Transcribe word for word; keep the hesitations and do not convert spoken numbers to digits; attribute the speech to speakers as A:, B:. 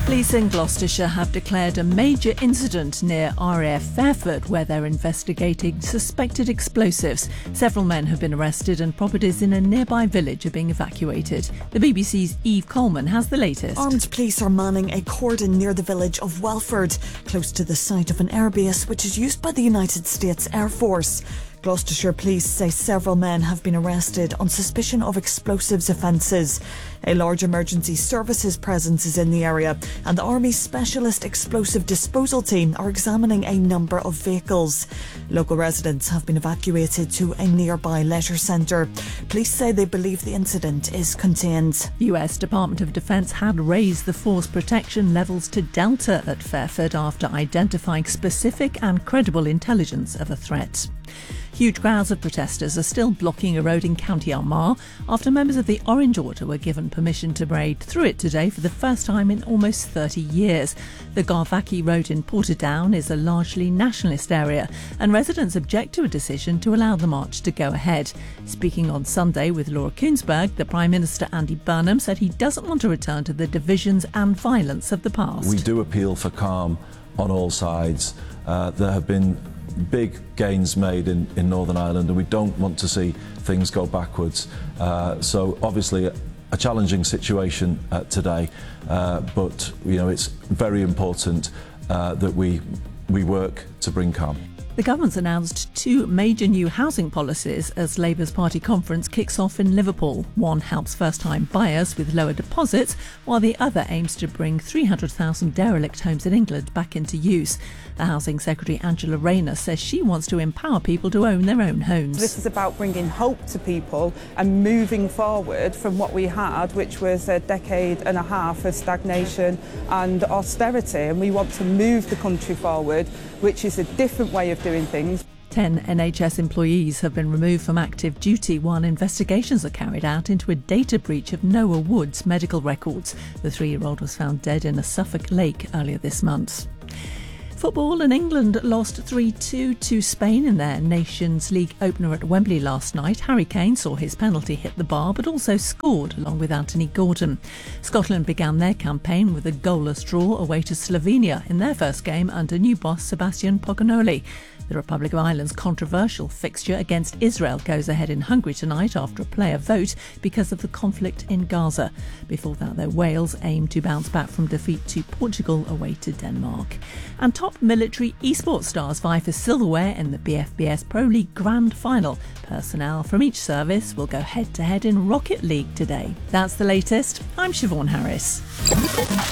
A: Police in Gloucestershire have declared a major incident near R A F Fairford where they're investigating suspected explosives. Several men have been arrested and properties in a nearby village are being evacuated. The B B C's Eve Coleman has the latest.
B: Armed police are manning a cordon near the village of Welford, close to the site of an airbase which is used by the United States Air Force. Gloucestershire police say several men have been arrested on suspicion of explosives offences. A large emergency services presence is in the area, and the Army's Specialist Explosive Disposal Team are examining a number of vehicles. Local residents have been evacuated to a nearby leisure centre. Police say they believe the incident is contained.
A: The U S Department of Defence had raised the force protection levels to Delta at Fairford after identifying specific and credible intelligence of a threat. Huge crowds of protesters are still blocking a road in County Armagh after members of the Orange Order were given permission to parade through it today for the first time in almost thirty years. The Garvackie Road in Portadown is a largely nationalist area, and residents object to a decision to allow the march to go ahead. Speaking on Sunday with Laura Kuenssberg, the Prime Minister Andy Burnham said he doesn't want to return to the divisions and violence of the past.
C: We do appeal for calm on all sides. Uh, there have been big gains made in, in Northern Ireland, and we don't want to see things go backwards. Uh, so obviously a, a challenging situation uh, today, uh, but you know it's very important uh, that we we work to bring calm.
A: The government's announced two major new housing policies as Labour's party conference kicks off in Liverpool. One helps first-time buyers with lower deposits, while the other aims to bring three hundred thousand derelict homes in England back into use. The Housing Secretary Angela Rayner says she wants to empower people to own their own homes.
D: This is about bringing hope to people and moving forward from what we had, which was a decade and a half of stagnation and austerity. And we want to move the country forward, which is a different way of doing things.
A: Ten N H S employees have been removed from active duty while investigations are carried out into a data breach of Noah Wood's medical records. The three-year-old was found dead in a Suffolk lake earlier this month. Football, and England lost three two to Spain in their Nations League opener at Wembley last night. Harry Kane saw his penalty hit the bar but also scored along with Anthony Gordon. Scotland began their campaign with a goalless draw away to Slovenia in their first game under new boss Sebastian Poganoli. The Republic of Ireland's controversial fixture against Israel goes ahead in Hungary tonight after a player vote because of the conflict in Gaza. Before that, though, Wales aim to bounce back from defeat to Portugal away to Denmark. And top military esports stars vie for silverware in the B F B S Pro League Grand Final. Personnel from each service will go head-to-head in Rocket League today. That's the latest. I'm Siobhan Harris.